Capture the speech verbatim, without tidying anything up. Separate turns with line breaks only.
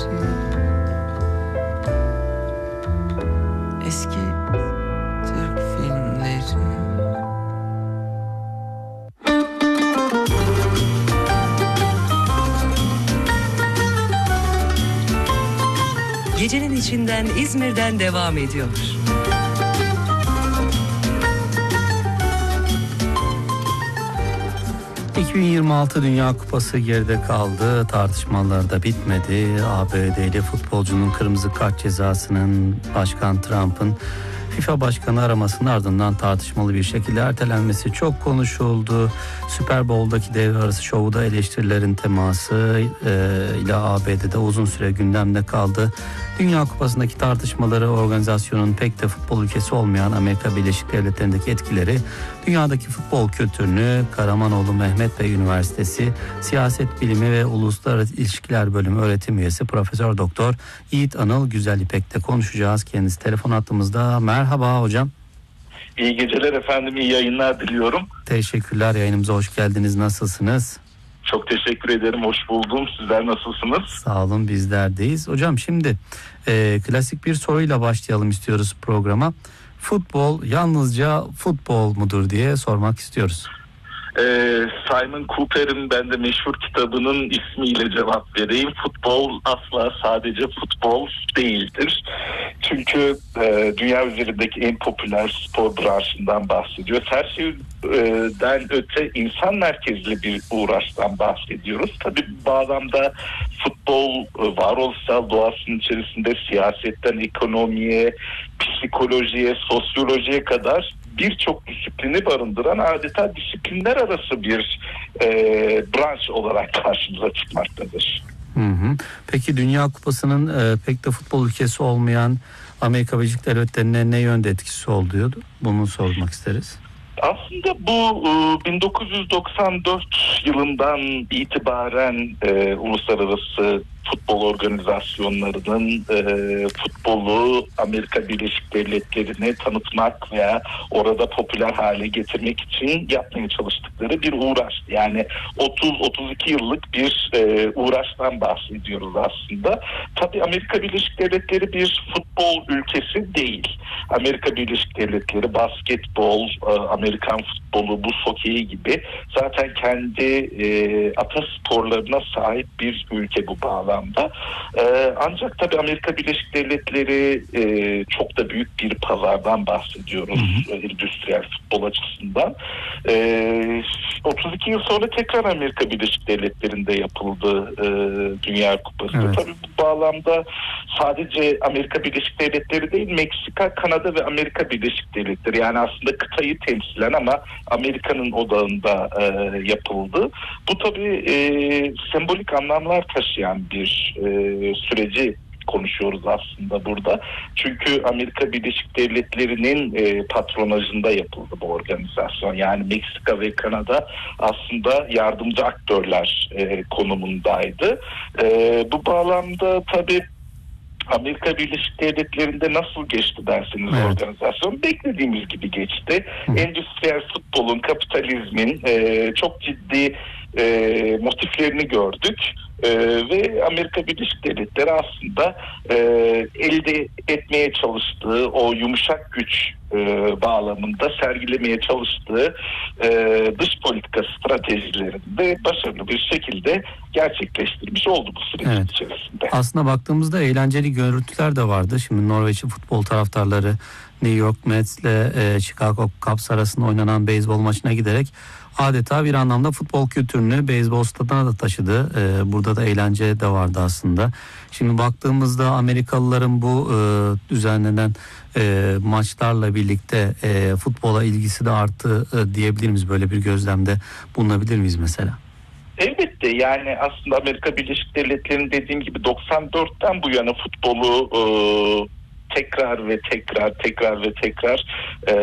Eski Türk filmleri.
Gecenin içinden İzmir'den devam ediyor.
iki bin yirmi altı Dünya Kupası geride kaldı. Tartışmalar da bitmedi. A B D'li futbolcunun kırmızı kart cezasının Başkan Trump'ın FIFA Başkanı aramasının ardından tartışmalı bir şekilde ertelenmesi çok konuşuldu. Super Bowl'daki devre arası şovu da eleştirilerin teması e, ile A B D'de uzun süre gündemde kaldı. Dünya Kupası'ndaki tartışmaları organizasyonun pek de futbol ülkesi olmayan Amerika Birleşik Devletleri'ndeki etkileri, dünyadaki futbol kültürünü Karamanoğlu Mehmet Bey Üniversitesi Siyaset Bilimi ve Uluslararası İlişkiler Bölümü öğretim üyesi Profesör Doktor Yiğit Anıl Güzel İpek'le konuşacağız. Kendisi telefon hattımızda. Merhaba hocam.
İyi geceler efendim, iyi yayınlar diliyorum.
Teşekkürler, yayınımıza hoş geldiniz. Nasılsınız?
Çok teşekkür ederim, hoş buldum. Sizler nasılsınız?
Sağ olun, bizlerdeyiz. Hocam şimdi e, klasik bir soruyla başlayalım istiyoruz programa. Futbol yalnızca futbol mudur diye sormak istiyoruz.
Ee, Simon Cooper'in ben de meşhur kitabının ismiyle cevap vereyim. Futbol asla sadece futbol değildir. Çünkü e, dünya üzerindeki en popüler spor branşından bahsediyoruz. Her şeyden öte insan merkezli bir uğraştan bahsediyoruz. Tabii bu bağlamda futbol varoluşsal doğasının içerisinde siyasetten ekonomiye, psikolojiye, sosyolojiye kadar birçok disiplini barındıran adeta disiplinler arası bir e, branş olarak karşımıza çıkmaktadır.
Hı hı. Peki Dünya Kupası'nın e, pek de futbol ülkesi olmayan Amerika Birleşik Devletleri'ne ne yönde etkisi oluyordu? Bunu sormak isteriz.
Aslında bu bin dokuz yüz doksan dört yılından itibaren e, uluslararası futbol organizasyonlarının e, futbolu Amerika Birleşik Devletleri'ne tanıtmak veya orada popüler hale getirmek için yapmaya çalıştıkları bir uğraştı. Yani otuz otuz iki yıllık bir e, uğraştan bahsediyoruz aslında. Tabii Amerika Birleşik Devletleri bir futbol ülkesi değil. Amerika Birleşik Devletleri basketbol, e, Amerikan futbolu, buz hokeyi gibi zaten kendi e, atasporlarına sahip bir ülke bu bağlamda. E, ancak tabii Amerika Birleşik Devletleri e, çok da büyük bir pazardan bahsediyoruz e, endüstriyel futbol açısından. E, otuz iki yıl sonra tekrar Amerika Birleşik Devletleri'nde yapıldı e, Dünya Kupası.
Evet.
Tabii bu bağlamda sadece Amerika Birleşik Devletleri değil, Meksika, Kanada ve Amerika Birleşik Devletleri, yani aslında kıtayı temsilen ama Amerika'nın odağında e, yapıldı. Bu tabii e, sembolik anlamlar taşıyan bir e, süreci konuşuyoruz aslında burada. Çünkü Amerika Birleşik Devletleri'nin e, patronajında yapıldı bu organizasyon. Yani Meksika ve Kanada aslında yardımcı aktörler e, konumundaydı. E, bu bağlamda tabii Amerika Birleşik Devletleri'nde nasıl geçti derseniz evet, organizasyon beklediğimiz gibi geçti. Hı. Endüstriyel futbolun, kapitalizmin e, çok ciddi e, motiflerini gördük. Ee, ve Amerika Birleşik Devletleri aslında e, elde etmeye çalıştığı o yumuşak güç e, bağlamında sergilemeye çalıştığı e, dış politika stratejilerinde başarılı bir şekilde gerçekleştirmiş oldu bu süreç evet, içerisinde.
Aslında baktığımızda eğlenceli görüntüler de vardı. Şimdi Norveç'in futbol taraftarları New York Mets ile e, Chicago Cubs arasında oynanan beyzbol maçına giderek adeta bir anlamda futbol kültürünü beyzbol stadına da taşıdı. Ee, burada da eğlence de vardı aslında. Şimdi baktığımızda Amerikalıların bu e, düzenlenen e, maçlarla birlikte e, futbola ilgisi de arttı e, diyebilir miyiz? Böyle bir gözlemde bulunabilir miyiz mesela?
Elbette, yani aslında Amerika Birleşik Devletleri'nin dediğim gibi doksan dörtten bu yana futbolu e, tekrar ve tekrar tekrar ve tekrar e,